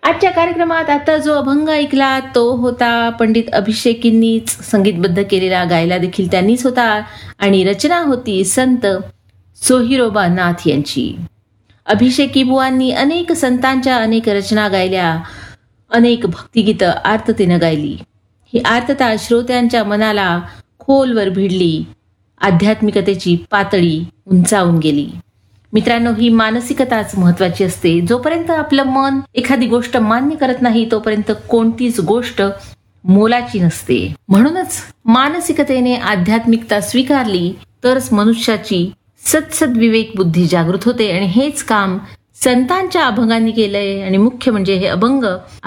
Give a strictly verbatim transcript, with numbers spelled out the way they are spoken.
आजच्या कार्यक्रमात आता जो अभंग ऐकला तो होता पंडित अभिषेकींनीच संगीतबद्ध केलेला, गायला देखील त्यांनीच होता आणि रचना होती संत सोहिरोबा नाथ यांची. अभिषेकी बुवांनी अनेक संतांच्या अनेक रचना गायल्या, अनेक भक्तिगीतं आर्ततेनं गायली. ही आर्तता श्रोत्यांच्या मनाला खोलवर भिडली, आध्यात्मिकतेची पातळी उंचावून गेली. मित्रांनो, ही मानसिकताच महत्वाची असते. जोपर्यंत आपलं मन एखादी गोष्ट मान्य करत नाही तोपर्यंत कोणतीच गोष्ट मोलाची नसते. म्हणूनच मानसिकतेने आध्यात्मिकता स्वीकारली तरच मनुष्याची सत्सद विवेक बुद्धी जागृत होते आणि हेच काम संतांच्या अभंगांनी केलंय. आणि मुख्य म्हणजे हे अभंग